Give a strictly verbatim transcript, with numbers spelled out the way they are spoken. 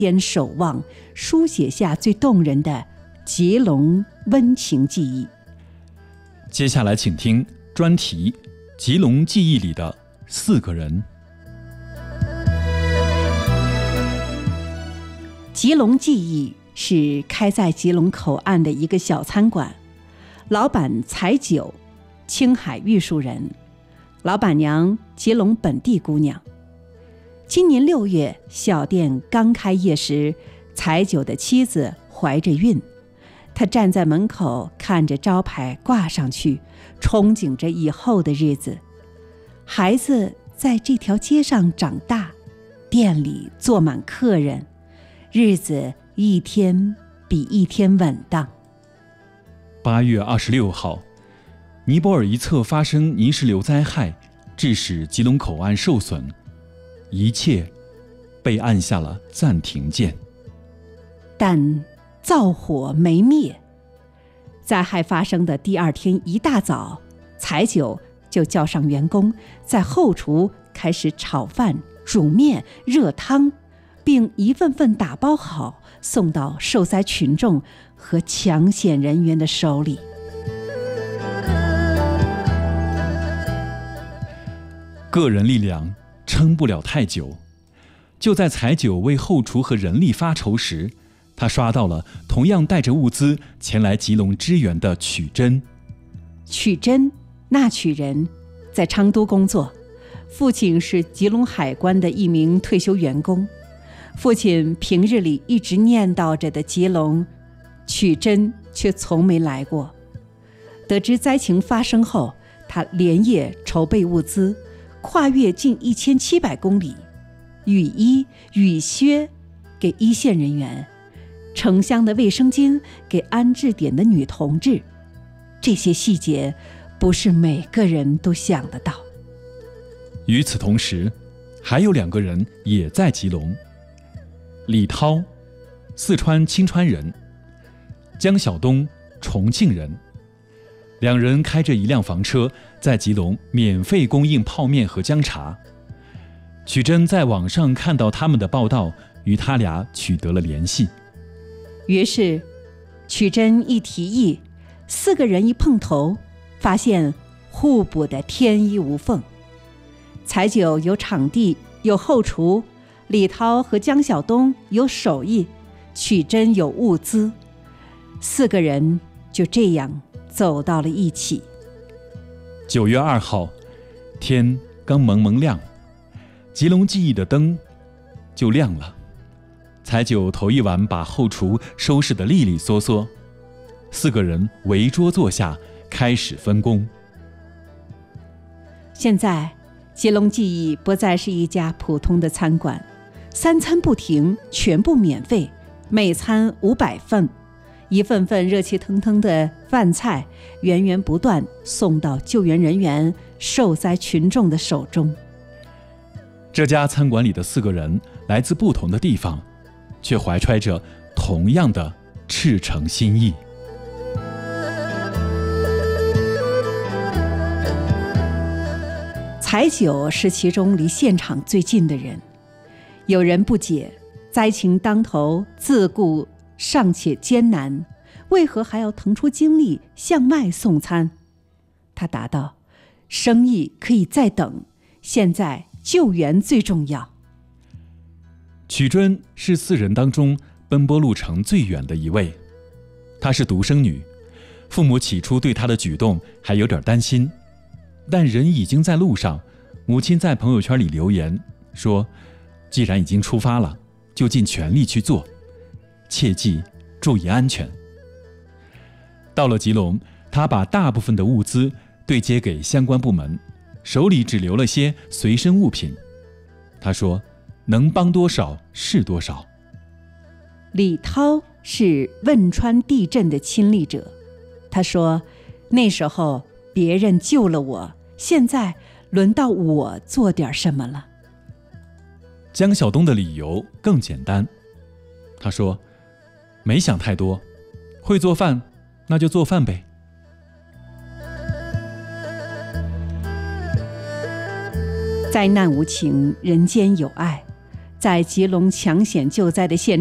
先守望，书写下最动人的吉隆温情记忆。 接下来请听专题吉隆记忆里的四个人。 吉隆记忆是开在吉隆口岸的一个小餐馆，老板彩九，青海玉树人，老板娘吉隆本地姑娘。今年六月，小店刚开业时，彩九的妻子怀着孕，他站在门口看着招牌挂上去，憧憬着以后的日子。孩子在这条街上长大，店里坐满客人，日子一天比一天稳当。 八月二十六号，尼泊尔一侧发生泥石流灾害，致使吉隆口岸受损，一切被按下了暂停键。 但灶火没灭。灾害发生的第二天一大早，彩九就叫上员工，在后厨开始炒饭、煮面、热汤，并一份份打包好，送到受灾群众和抢险人员的手里。 个人力量撑不了太久，就在彩九为后厨和人力发愁时，他刷到了同样带着物资前来吉隆支援的曲珍。 曲珍，那曲人，在昌都工作，父亲是吉隆海关的一名退休员工。父亲平日里一直念叨着的吉隆，曲珍却从没来过。得知灾情发生后，他连夜筹备物资，跨越近一千七百公里，雨衣、雨靴给一线人员，成箱的卫生巾给安置点的女同志。这些细节不是每个人都想得到。 与此同时，还有两个人也在吉隆。李涛，四川青川人；江晓东，重庆人。两人开着一辆房车，在吉隆免费供应泡面和姜茶。曲珍在网上看到他们的报道，与他俩取得了联系。 于是曲珍一提议，四个人一碰头，发现互补的天衣无缝。彩九有场地，有后厨，李涛和江晓东有手艺，曲珍有物资，四个人就这样走到了一起。 九月二号，天刚蒙蒙亮，吉隆记忆的灯就亮了。彩九头一晚把后厨收拾得利利索索，四个人围桌坐下，开始分工。 现在吉隆记忆不再是一家普通的餐馆，三餐不停，全部免费，每餐五百份，一份份热气腾腾的饭菜源源不断送到救援人员、受灾群众的手中。 这家餐馆里的四个人来自不同的地方，却怀揣着同样的赤诚心意。 彩九是其中离现场最近的人。有人不解，灾情当头，自顾尚且艰难，为何还要腾出精力向外送餐？他答道：生意可以再等，现在救援最重要。 曲珍是四人当中奔波路程最远的一位，她是独生女，父母起初对她的举动还有点担心，但人已经在路上。母亲在朋友圈里留言说，既然已经出发了，就尽全力去做，切记注意安全。到了吉隆，她把大部分的物资对接给相关部门，手里只留了些随身物品。她说能帮多少是多少。 李涛是汶川地震的亲历者，他说那时候别人救了我，现在轮到我做点什么了。 江晓东的理由更简单，他说没想太多，会做饭那就做饭呗。灾难无情，人间有爱。 在吉隆抢险救灾的现